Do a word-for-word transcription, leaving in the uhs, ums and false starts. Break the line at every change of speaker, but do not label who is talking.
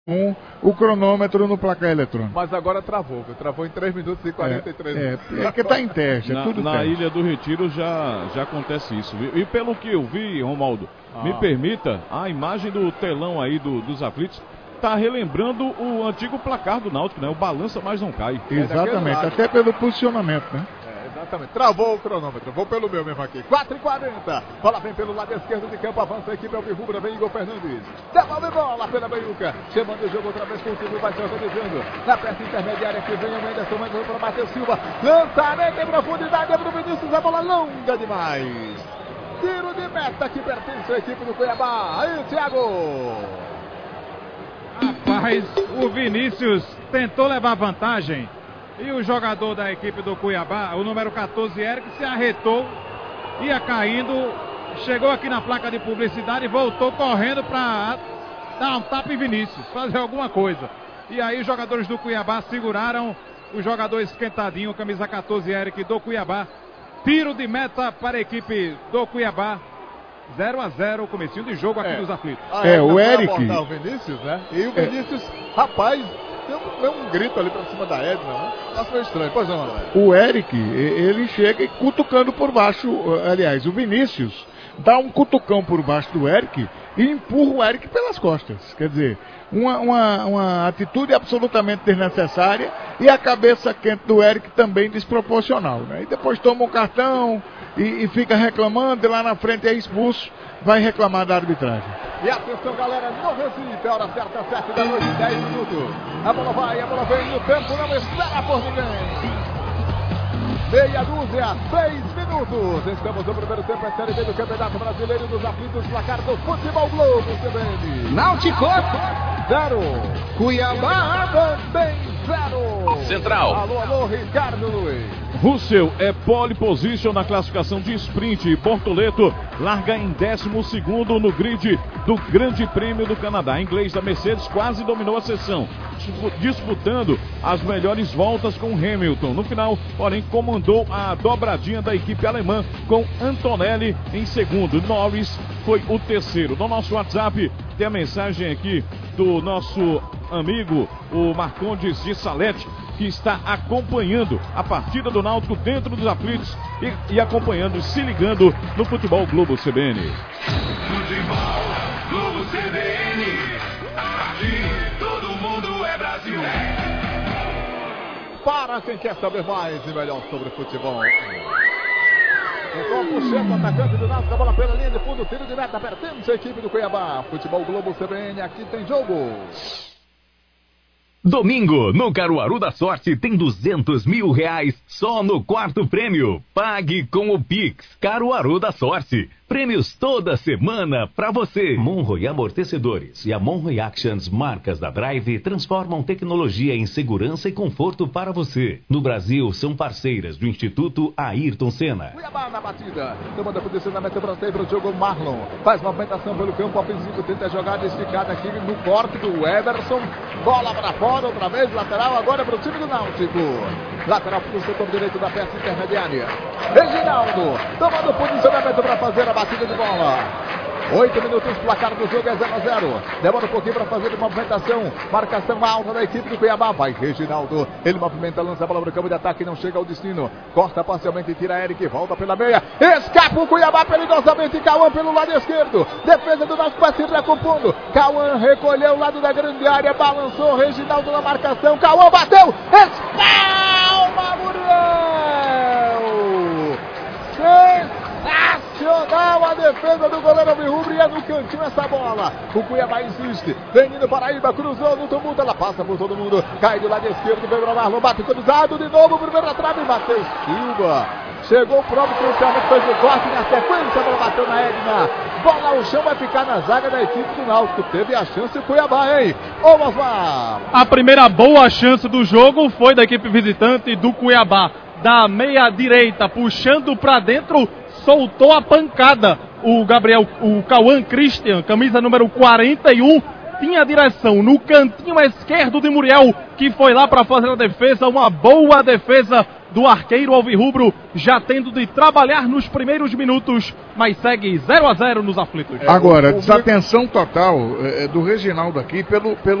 Um, o cronômetro no placar eletrônico.
Mas agora travou, viu? Travou em três minutos e quarenta e três.
É, é, é que está em teste, é
na,
tudo
Na
teste.
Ilha do Retiro já, já acontece isso, viu? E pelo que eu vi, Romualdo, ah. me permita, a imagem do telão aí do, dos aflitos está relembrando o antigo placar do Náutico, né? O balança, mas não cai.
Exatamente, é até pelo posicionamento, né?
Exatamente, travou o cronômetro, vou pelo meu mesmo aqui, quatro e quarenta, bola vem pelo lado esquerdo de campo, avança a equipe alvirrubra, vem Igor Fernandes, devolve bola pela meiuca, chamando o jogo outra vez, continua, vai se organizando, na peça intermediária que vem o Menderson, mandando para Matheus Silva, lançamento em profundidade, é pro Vinícius, a bola longa demais, tiro de meta que pertence à equipe do Cuiabá, aí Thiago.
Rapaz, o Vinícius tentou levar vantagem. E o jogador da equipe do Cuiabá, o número quatorze, Eric, se arretou, ia caindo, chegou aqui na placa de publicidade e voltou correndo para dar um tapa em Vinícius, fazer alguma coisa. E aí os jogadores do Cuiabá seguraram o jogador esquentadinho, camisa quatorze, Eric, do Cuiabá. Tiro de meta para a equipe do Cuiabá. zero a zero, comecinho de jogo aqui
é.
nos aflitos.
Ah,
é, o Eric.
O Vinícius, né? E o Vinícius, é. rapaz... Deu um grito ali pra cima da Edna, né? Tá foi estranho, pois não, André?
O Eric, ele chega cutucando por baixo, aliás, o Vinícius dá um cutucão por baixo do Eric e empurra o Eric pelas costas. Quer dizer, uma, uma, uma atitude absolutamente desnecessária e a cabeça quente do Eric também desproporcional, né? E depois toma um cartão e, e fica reclamando, e lá na frente é expulso, vai reclamar da arbitragem.
E atenção, galera, no Recife, hora certa, sete da noite, dez minutos. A bola vai, a bola vem, o tempo não espera por ninguém. Meia dúzia, seis minutos. Estamos no primeiro tempo, é Série B do Campeonato Brasileiro dos Aflitos, placar do Futebol Globo, C B N.
Náutico,
zero. Cuiabá, também zero.
Central.
Alô, alô, Ricardo Luiz.
Russell é pole position na classificação de sprint e Bortoleto larga em décimo segundo no grid do Grande Prêmio do Canadá. A inglês da Mercedes quase dominou a sessão, disputando as melhores voltas com Hamilton. No final, porém, comandou a dobradinha da equipe alemã com Antonelli em segundo. Norris foi o terceiro. No nosso WhatsApp tem a mensagem aqui do nosso amigo, o Marcondes de Salete, que está acompanhando a partida do Náutico dentro dos aflitos e, e acompanhando, se ligando no Futebol Globo C B N.
Futebol Globo C B N, aqui todo mundo é Brasil.
Para quem quer saber mais e melhor sobre futebol. Então, puxando o atacante do Náutico, a bola pela linha de fundo, tiro de meta, pertence à equipe do Cuiabá. Futebol Globo C B N, aqui tem jogo.
Domingo, no Caruaru da Sorte, tem duzentos mil reais só no quarto prêmio. Pague com o Pix. Caruaru da Sorte. Prêmios toda semana pra você. Monroe Amortecedores e a Monroe Actions, marcas da Drive, transformam tecnologia em segurança e conforto para você. No Brasil, são parceiras do Instituto Ayrton Senna.
Cuiabá na batida. Tomando a posicionamento para o jogo, Marlon. Faz movimentação pelo campo ofensivo, tenta a jogada esticada aqui no corte do Everson. Bola para fora, outra vez, lateral agora para o time do Náutico. Lateral para o setor direito da peça intermediária. Reginaldo, tomando posicionamento para fazer a batida de bola. Oito minutos, placar do jogo é zero a zero. Demora um pouquinho para fazer uma movimentação. Marcação alta da equipe do Cuiabá. Vai Reginaldo. Ele movimenta, lança a bola para o campo de ataque. Não chega ao destino. Corta parcialmente, tira Eric. Volta pela meia. Escapa o Cuiabá perigosamente. Cauã pelo lado esquerdo. Defesa do nosso vai se recompondo. Cauã recolheu o lado da grande área. Balançou Reginaldo na marcação. Cauã bateu. Espalma, Muriel. Sensacional a defesa do goleiro alvirrubro, e é no cantinho essa bola. O Cuiabá insiste, vem indo Paraíba, cruzou no tumulto, ela passa por todo mundo, cai do lado esquerdo, vem para Marlon, bate cruzado de novo, primeira trave, Matheus Silva. Chegou o próprio cruzamento, fez o corte, na sequência, a bola bateu na Edna. Bola ao chão, vai ficar na zaga da equipe do Náutico. Teve a chance o Cuiabá, hein? Ô, Osmar!
A primeira boa chance do jogo foi da equipe visitante do Cuiabá. Da meia direita, puxando para dentro, soltou a pancada. O Gabriel, o Cauã Christian, camisa número quarenta e um, tinha direção no cantinho esquerdo de Muriel, que foi lá para fazer a defesa. Uma boa defesa do arqueiro alvirrubro, já tendo de trabalhar nos primeiros minutos, mas segue zero a zero nos aflitos.
Agora, desatenção total é, do Reginaldo aqui pelo, pelo